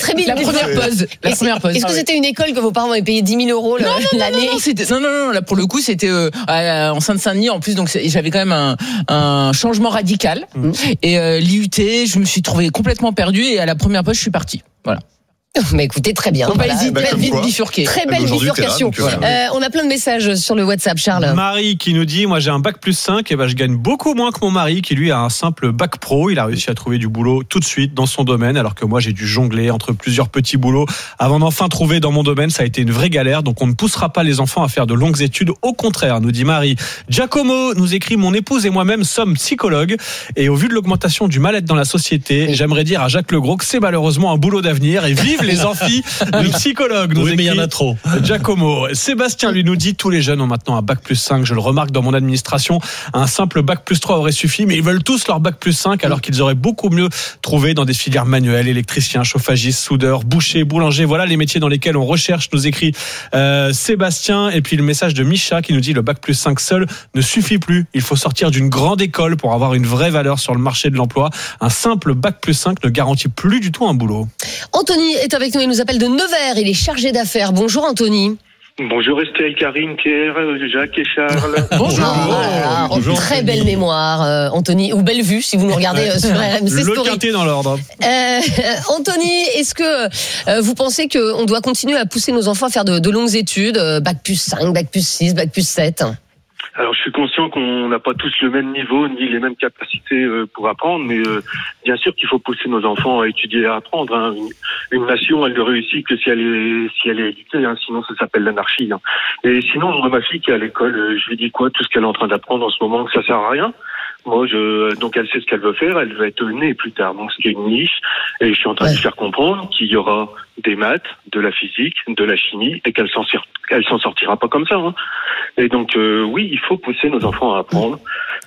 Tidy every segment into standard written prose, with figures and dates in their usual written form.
très bien. La première pause. Est-ce que c'était une école que vos parents avaient payé 10 000 euros l'année? Non, là pour le coup c'était en Seine-Saint-Denis en plus, donc j'avais quand même un changement radical. Et l'IUT, je me suis trouvé complètement perdu et à la première pause je suis parti. Voilà. Mais écoutez, très bien. Faut pas hésiter, vite bifurquer. Très belle bifurcation. On a plein de messages sur le WhatsApp, Charles. Marie qui nous dit, moi j'ai un bac plus 5, et je gagne beaucoup moins que mon mari qui lui a un simple bac pro. Il a réussi à trouver du boulot tout de suite dans son domaine, alors que moi j'ai dû jongler entre plusieurs petits boulots avant d'enfin trouver dans mon domaine. Ça a été une vraie galère, donc on ne poussera pas les enfants à faire de longues études. Au contraire, nous dit Marie. Giacomo nous écrit, mon épouse et moi-même sommes psychologues, et au vu de l'augmentation du mal-être dans la société, j'aimerais dire à Jacques Legros que c'est malheureusement un boulot d'avenir, et vive les amphis de psychologues. Oui, mais il y en a trop. Giacomo. Sébastien lui nous dit, tous les jeunes ont maintenant un bac plus 5. Je le remarque dans mon administration. Un simple bac plus 3 aurait suffi, mais ils veulent tous leur bac plus 5, alors qu'ils auraient beaucoup mieux trouvé dans des filières manuelles, électriciens, chauffagistes, soudeurs, bouchers, boulangers. Voilà les métiers dans lesquels on recherche, nous écrit Sébastien. Et puis le message de Micha qui nous dit, le bac plus 5 seul ne suffit plus. Il faut sortir d'une grande école pour avoir une vraie valeur sur le marché de l'emploi. Un simple bac plus 5 ne garantit plus du tout un boulot. Anthony est avec nous, il nous appelle de Nevers, il est chargé d'affaires. Bonjour Anthony. Bonjour Estelle, Karine, Pierre, Jacques et Charles. Bonjour. Très belle mémoire, Anthony, ou belle vue si vous nous regardez sur RMC Story. Le quintet dans l'ordre. Anthony, est-ce que vous pensez qu'on doit continuer à pousser nos enfants à faire de longues études, bac plus 5, bac plus 6, bac plus 7 ? Alors, je suis conscient qu'on n'a pas tous le même niveau ni les mêmes capacités pour apprendre, mais bien sûr qu'il faut pousser nos enfants à étudier et à apprendre. Hein. Une nation, elle ne réussit que si elle est éduquée, hein, sinon ça s'appelle l'anarchie. Hein. Et sinon, moi, ma fille qui est à l'école, je lui dis quoi, tout ce qu'elle est en train d'apprendre en ce moment, que ça sert à rien. Moi, donc elle sait ce qu'elle veut faire, elle va être née plus tard. Donc c'est une niche, et je suis en train de lui faire comprendre qu'il y aura des maths, de la physique, de la chimie, et qu'elle s'en sortira pas comme ça. Hein. Et donc oui, il faut pousser nos enfants à apprendre.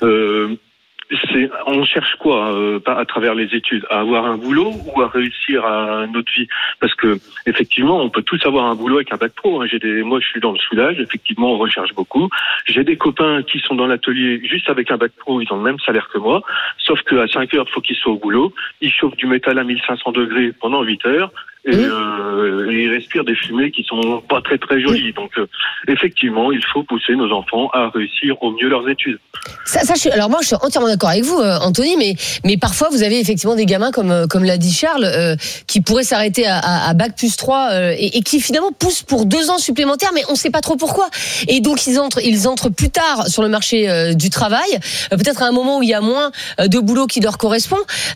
On cherche quoi à travers les études, à avoir un boulot ou à réussir à notre vie? Parce que effectivement, on peut tous avoir un boulot avec un bac pro. Hein. Moi, je suis dans le soudage. Effectivement, on recherche beaucoup. J'ai des copains qui sont dans l'atelier juste avec un bac pro. Ils ont le même salaire que moi. Sauf qu'à 5 heures, il faut qu'ils soient au boulot. Ils chauffent du métal à 1500 degrés pendant 8 heures. Et ils respirent des fumées qui sont pas très très jolies. Donc effectivement, il faut pousser nos enfants à réussir au mieux leurs études. Alors moi, je suis entièrement d'accord avec vous, Anthony, mais parfois vous avez effectivement des gamins comme l'a dit Charles, qui pourraient s'arrêter à bac plus 3 et qui finalement poussent pour 2 ans supplémentaires, mais on ne sait pas trop pourquoi. Et donc ils entrent plus tard sur le marché du travail, peut-être à un moment où il y a moins de boulot qui leur correspond.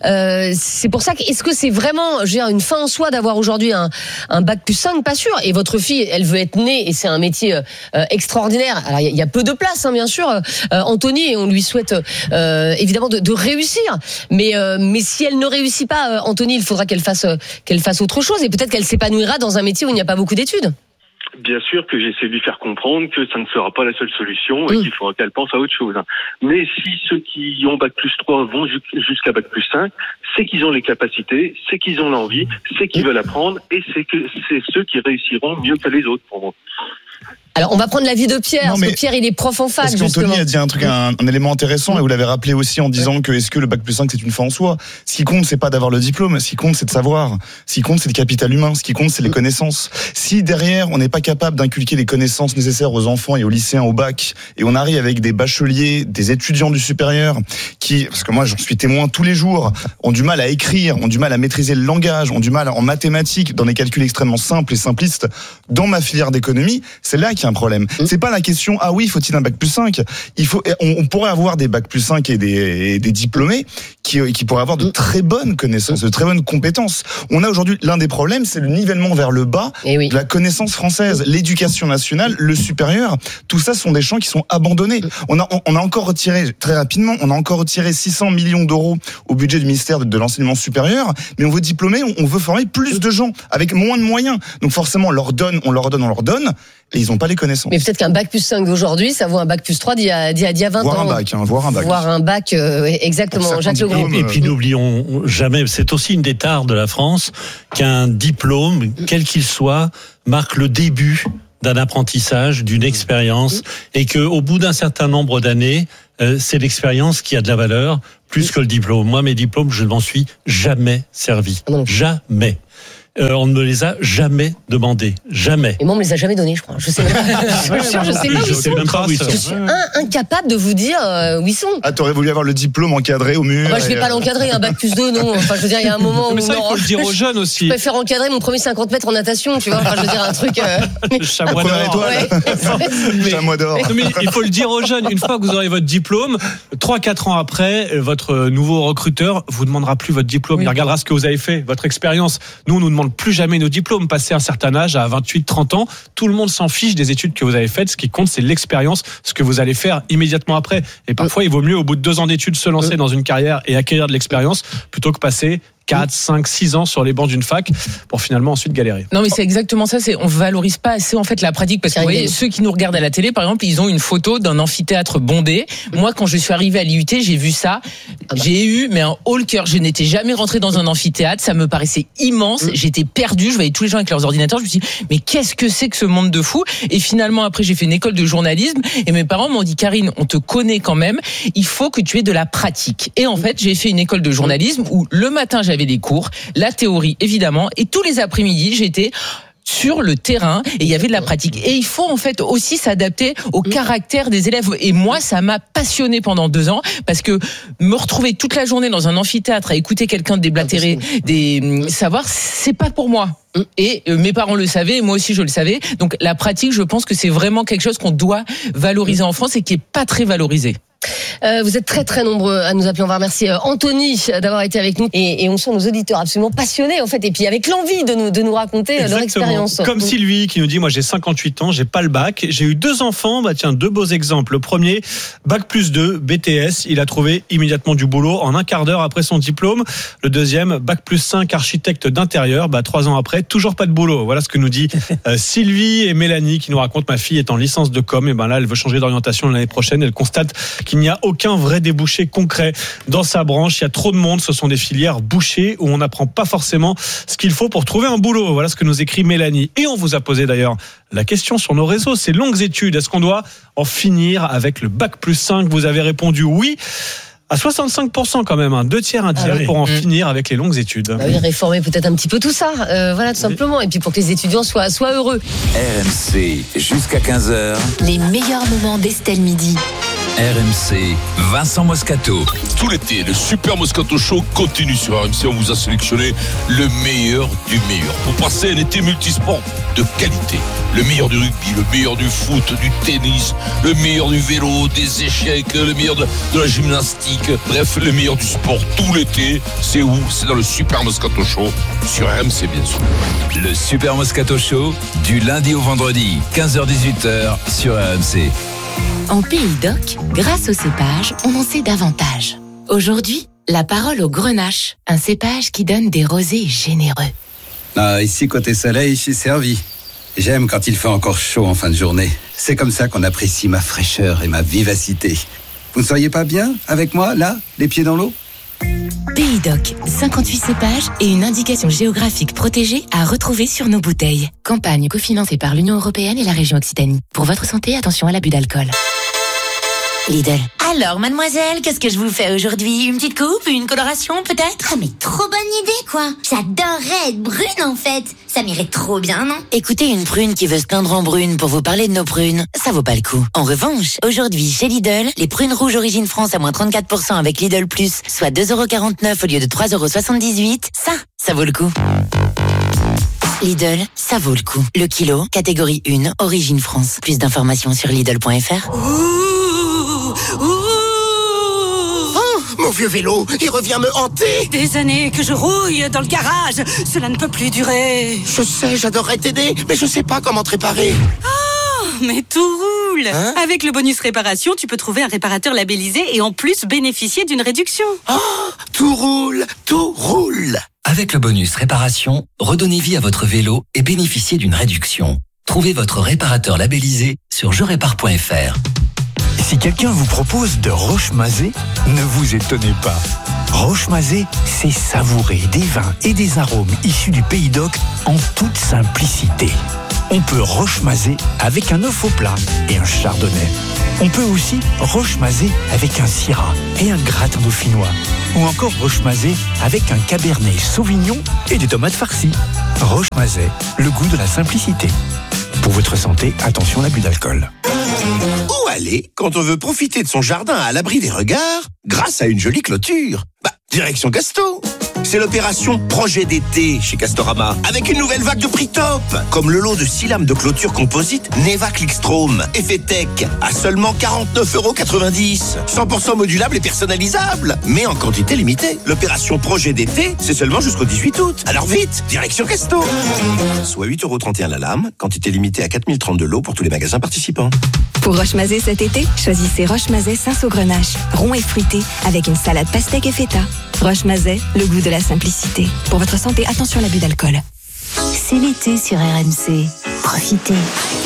C'est pour ça est-ce que c'est vraiment, une fin en soi d'avoir aujourd'hui un bac plus 5, pas sûr. Et votre fille, elle veut être née et c'est un métier extraordinaire. Alors il y a peu de place, hein, bien sûr, Anthony, et on lui souhaite évidemment de réussir. Mais si elle ne réussit pas, Anthony, il faudra qu'elle fasse autre chose et peut-être qu'elle s'épanouira dans un métier où il n'y a pas beaucoup d'études. Bien sûr que j'essaie de lui faire comprendre que ça ne sera pas la seule solution et qu'il faudra qu'elle pense à autre chose. Mais si ceux qui ont bac plus 3 vont jusqu'à bac plus 5, c'est qu'ils ont les capacités, c'est qu'ils ont l'envie, c'est qu'ils veulent apprendre et c'est ceux qui réussiront mieux que les autres pour moi. Alors, on va prendre l'avis de Pierre, parce que Pierre, il est prof en fac, parce justement. Anthony a dit un élément intéressant, et vous l'avez rappelé aussi en disant que est-ce que le bac plus 5 c'est une fin en soi? Ce qui compte, c'est pas d'avoir le diplôme, ce qui compte, c'est de savoir. Ce qui compte, c'est le capital humain. Ce qui compte, c'est les connaissances. Si derrière, on n'est pas capable d'inculquer les connaissances nécessaires aux enfants et aux lycéens au bac, et on arrive avec des bacheliers, des étudiants du supérieur, parce que moi, j'en suis témoin tous les jours, ont du mal à écrire, ont du mal à maîtriser le langage, ont du mal en mathématiques, dans des calculs extrêmement simples et simplistes, dans ma filière d'économie, c'est là qu'il y a un problème. C'est pas la question, faut-il un bac plus 5? On pourrait avoir des bacs plus 5 et des diplômés qui pourraient avoir de très bonnes connaissances, de très bonnes compétences. On a aujourd'hui, l'un des problèmes, c'est le nivellement vers le bas de la connaissance française. L'éducation nationale, le supérieur, tout ça sont des champs qui sont abandonnés. On a encore retiré, très rapidement, 600 millions d'euros au budget du ministère de l'enseignement supérieur, mais on veut diplômer, on veut former plus de gens, avec moins de moyens. Donc forcément, on leur donne, et ils n'ont pas les connaissances. Mais peut-être qu'un bac plus 5 d'aujourd'hui, ça vaut un bac plus 3 d'il y a 20 ans. Voire un bac, exactement. Jacques Legros. Et puis n'oublions jamais, c'est aussi une des tares de la France, qu'un diplôme, quel qu'il soit, marque le début d'un apprentissage, d'une expérience, et qu'au bout d'un certain nombre d'années, c'est l'expérience qui a de la valeur, plus que le diplôme. Moi, mes diplômes, je ne m'en suis jamais servi. Jamais. On ne me les a jamais demandés. Jamais. Et moi, on me les a jamais donnés, je crois. Je sais même pas. Je sais pas où ils sont. même pas où ils sont. Je suis incapable de vous dire où ils sont. Ah, t'aurais voulu avoir le diplôme encadré au mur. Je vais pas l'encadrer, un bac plus 2, non. Enfin, je veux dire, il y a un moment où. Mais ça, il faut le dire aux jeunes aussi. Je préfère encadrer mon premier 50 mètres en natation, tu vois. Enfin, je veux dire, un truc. Chamois première d'or. étoile. Chamois d'or. Non, mais il faut le dire aux jeunes, une fois que vous aurez votre diplôme, 3-4 ans après, votre nouveau recruteur vous demandera plus votre diplôme. Il regardera ce que vous avez fait, votre expérience. Nous, on nous demande plus jamais nos diplômes. Passé un certain âge, à 28, 30 ans, tout le monde s'en fiche des études que vous avez faites. Ce qui compte, c'est l'expérience, ce que vous allez faire immédiatement après. Et parfois, il vaut mieux, au bout de 2 ans d'études, se lancer dans une carrière et acquérir de l'expérience plutôt que passer 4, 5, 6 ans sur les bancs d'une fac pour finalement ensuite galérer. Non mais c'est exactement ça, on valorise pas assez en fait la pratique parce que vous voyez, ceux qui nous regardent à la télé par exemple, ils ont une photo d'un amphithéâtre bondé. Moi quand je suis arrivé à l'IUT, j'ai vu ça, j'ai eu un haut le cœur, je n'étais jamais rentré dans un amphithéâtre, ça me paraissait immense, j'étais perdu, je voyais tous les gens avec leurs ordinateurs, je me suis dit mais qu'est-ce que c'est que ce monde de fou? Et finalement après j'ai fait une école de journalisme et mes parents m'ont dit Karine, on te connaît quand même, il faut que tu aies de la pratique. Et en fait, j'ai fait une école de journalisme où le matin j'avais les cours, la théorie évidemment, et tous les après-midi j'étais sur le terrain et il y avait de la pratique. Et il faut en fait aussi s'adapter au caractère des élèves. Et moi, ça m'a passionné pendant 2 ans parce que me retrouver toute la journée dans un amphithéâtre à écouter quelqu'un déblatérer des savoirs, c'est pas pour moi. Et mes parents le savaient, et moi aussi je le savais. Donc la pratique, je pense que c'est vraiment quelque chose qu'on doit valoriser en France et qui est pas très valorisé. Vous êtes très très nombreux à nous appeler. On va remercier Anthony d'avoir été avec nous et on sent nos auditeurs absolument passionnés en fait et puis avec l'envie de nous raconter leur expérience. Comme Sylvie qui nous dit moi j'ai 58 ans, j'ai pas le bac, j'ai eu 2 enfants, 2 beaux exemples. Le premier, bac plus 2, BTS, il a trouvé immédiatement du boulot en un quart d'heure après son diplôme. Le deuxième, bac plus 5, architecte d'intérieur, 3 ans après, toujours pas de boulot. Voilà ce que nous dit Sylvie et Mélanie qui nous racontent ma fille est en licence de com et là elle veut changer d'orientation l'année prochaine. Elle constate qu'il n'y a aucun vrai débouché concret dans sa branche. Il y a trop de monde. Ce sont des filières bouchées où on n'apprend pas forcément ce qu'il faut pour trouver un boulot. Voilà ce que nous écrit Mélanie. Et on vous a posé d'ailleurs la question sur nos réseaux. Ces longues études, est-ce qu'on doit en finir avec le bac plus 5? Vous avez répondu oui. À 65% quand même, 2 tiers, 1 tiers pour en finir avec les longues études. Oui, réformer peut-être un petit peu tout ça, voilà tout simplement. Et puis pour que les étudiants soient heureux. RMC jusqu'à 15h. Les meilleurs moments d'Estelle Midi. RMC, Vincent Moscato. Tout l'été, le Super Moscato Show continue sur RMC. On vous a sélectionné le meilleur du meilleur pour passer un été multisport de qualité. Le meilleur du rugby, le meilleur du foot, du tennis, le meilleur du vélo, des échecs, le meilleur de la gymnastique. Bref, le meilleur du sport tout l'été. C'est où? C'est dans le Super Moscato Show sur RMC, bien sûr. Le Super Moscato Show, du lundi au vendredi, 15h-18h sur RMC. En Pays d'Oc, grâce au cépage, on en sait davantage. Aujourd'hui, la parole au grenache, un cépage qui donne des rosés généreux. Ici, côté soleil, je suis servi. J'aime quand il fait encore chaud en fin de journée. C'est comme ça qu'on apprécie ma fraîcheur et ma vivacité. Vous ne seriez pas bien avec moi, là, les pieds dans l'eau? Pays d'Oc, 58 cépages et une indication géographique protégée à retrouver sur nos bouteilles. Campagne cofinancée par l'Union européenne et la région Occitanie. Pour votre santé, attention à l'abus d'alcool. Lidl. Alors, mademoiselle, qu'est-ce que je vous fais aujourd'hui? Une petite coupe, une coloration peut-être? Ah mais trop bonne idée quoi. J'adorerais être brune en fait. Ça m'irait trop bien, non? Écoutez, une prune qui veut se teindre en brune pour vous parler de nos prunes, ça vaut pas le coup. En revanche, aujourd'hui chez Lidl, les prunes rouges origine France à moins 34% avec Lidl Plus, soit 2,49€ au lieu de 3,78€, ça vaut le coup. Lidl, ça vaut le coup. Le kilo, catégorie 1, origine France. Plus d'informations sur Lidl.fr. Mon vieux vélo, il revient me hanter. Des années que je rouille dans le garage, cela ne peut plus durer. Je sais, j'adorerais t'aider, mais je sais pas comment te réparer. Oh, mais tout roule. Avec le bonus réparation, tu peux trouver un réparateur labellisé et en plus bénéficier d'une réduction. Oh, tout roule, tout roule. Avec le bonus réparation, redonnez vie à votre vélo et bénéficiez d'une réduction. Trouvez votre réparateur labellisé sur jerépare.fr. Si quelqu'un vous propose de Roche-Mazé, ne vous étonnez pas. Roche-Mazé, c'est savourer des vins et des arômes issus du Pays d'Oc en toute simplicité. On peut Roche-Mazé avec un œuf au plat et un chardonnay. On peut aussi Roche-Mazé avec un syrah et un gratin dauphinois. Ou encore Roche-Mazé avec un cabernet sauvignon et des tomates farcies. Roche-Mazet, le goût de la simplicité. Pour votre santé, attention à l'abus d'alcool. Où aller quand on veut profiter de son jardin à l'abri des regards grâce à une jolie clôture? Direction Casto. C'est l'opération Projet d'été chez Castorama, avec une nouvelle vague de prix top, comme le lot de 6 lames de clôture composite Neva Clickstrom, effet tech, à seulement 49,90 €. 100% modulable et personnalisable, mais en quantité limitée. L'opération Projet d'été, c'est seulement jusqu'au 18 août. Alors vite, direction Casto. Soit 8,31 € la lame, quantité limitée à 4030 lots pour tous les magasins participants. Pour Roche-Mazet cet été, choisissez Roche-Mazet Saint-Saugrenache, rond et fruité, avec une salade pastèque et feta. Roche-Mazet, le goût de la simplicité. Pour votre santé, attention à l'abus d'alcool. C'est l'été sur RMC. Profitez.